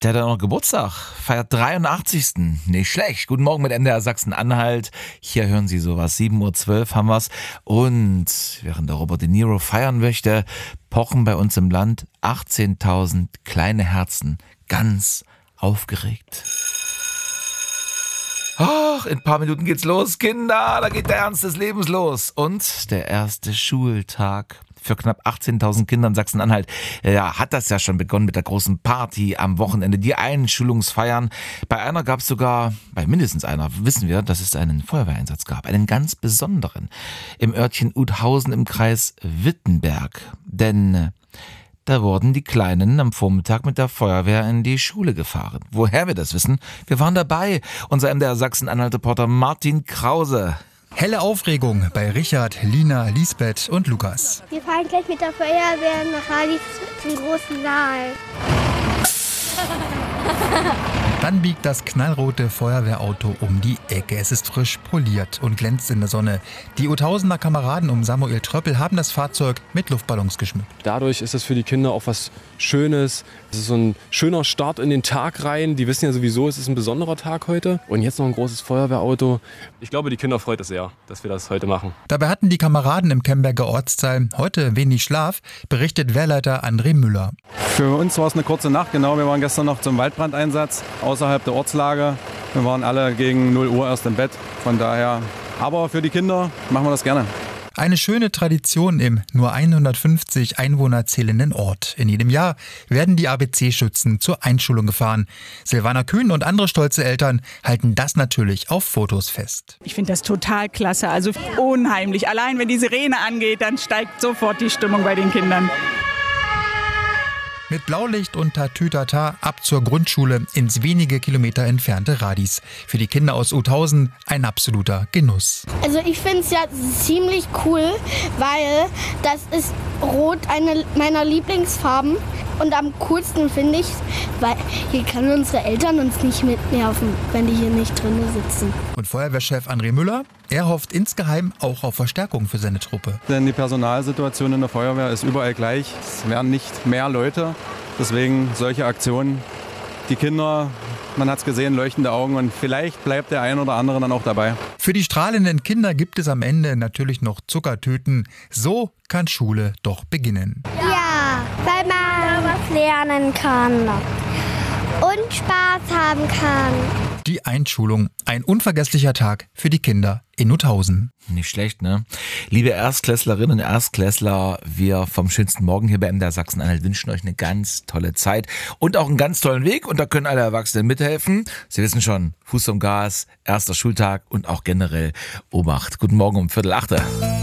Der hat noch Geburtstag, feiert 83. Nicht schlecht. Guten Morgen mit NDR Sachsen-Anhalt. Hier hören Sie sowas. 7.12 Uhr haben wir's. Und während der Robert De Niro feiern möchte, pochen bei uns im Land 18.000 kleine Herzen ganz aufgeregt. Ach, in ein paar Minuten geht's los. Kinder, da geht der Ernst des Lebens los. Und der erste Schultag für knapp 18.000 Kinder in Sachsen-Anhalt. Ja, hat das ja schon begonnen mit der großen Party am Wochenende, die Einschulungsfeiern. Bei mindestens einer, wissen wir, dass es einen Feuerwehreinsatz gab, einen ganz besonderen, im Örtchen Uthausen im Kreis Wittenberg. Denn da wurden die Kleinen am Vormittag mit der Feuerwehr in die Schule gefahren. Woher wir das wissen? Wir waren dabei. Unser MDR Sachsen-Anhalt-Reporter Martin Krause. Helle Aufregung bei Richard, Lina, Lisbeth und Lukas. Wir fahren gleich mit der Feuerwehr nach Halis zum großen Saal. Dann biegt das knallrote Feuerwehrauto um die Ecke. Es ist frisch poliert und glänzt in der Sonne. Die Uthausener Kameraden um Samuel Tröppel haben das Fahrzeug mit Luftballons geschmückt. Dadurch ist es für die Kinder auch was Schönes. Es ist so ein schöner Start in den Tag rein. Die wissen ja sowieso, es ist ein besonderer Tag heute. Und jetzt noch ein großes Feuerwehrauto. Ich glaube, die Kinder freut es sehr, dass wir das heute machen. Dabei hatten die Kameraden im Kemberger Ortsteil heute wenig Schlaf, berichtet Wehrleiter André Müller. Für uns war es eine kurze Nacht, genau. Wir waren gestern noch zum Waldbrandeinsatz außerhalb der Ortslage. Wir waren alle gegen 0 Uhr erst im Bett. Von daher, aber für die Kinder machen wir das gerne. Eine schöne Tradition im nur 150 Einwohner zählenden Ort. In jedem Jahr werden die ABC-Schützen zur Einschulung gefahren. Silvana Kühn und andere stolze Eltern halten das natürlich auf Fotos fest. Ich finde das total klasse, also unheimlich. Allein wenn die Sirene angeht, dann steigt sofort die Stimmung bei den Kindern. Mit Blaulicht und Tatütata ab zur Grundschule ins wenige Kilometer entfernte Radis. Für die Kinder aus Uthausen ein absoluter Genuss. Also ich finde es ja ziemlich cool, weil das ist Rot eine meiner Lieblingsfarben. Und am coolsten finde ich, weil hier können unsere Eltern uns nicht mitnerven, wenn die hier nicht drin sitzen. Und Feuerwehrchef André Müller, er hofft insgeheim auch auf Verstärkung für seine Truppe. Denn die Personalsituation in der Feuerwehr ist überall gleich. Es werden nicht mehr Leute. Deswegen solche Aktionen. Die Kinder, man hat es gesehen, leuchtende Augen und vielleicht bleibt der ein oder andere dann auch dabei. Für die strahlenden Kinder gibt es am Ende natürlich noch Zuckertüten. So kann Schule doch beginnen. Ja, weil man was lernen kann und Spaß haben kann. Die Einschulung, ein unvergesslicher Tag für die Kinder in Uthausen. Nicht schlecht, ne? Liebe Erstklässlerinnen und Erstklässler, wir vom schönsten Morgen hier bei MDR Sachsen-Anhalt wünschen euch eine ganz tolle Zeit und auch einen ganz tollen Weg. Und da können alle Erwachsenen mithelfen. Sie wissen schon, Fuß vom Gas, erster Schultag und auch generell Obacht. Guten Morgen um 7:45.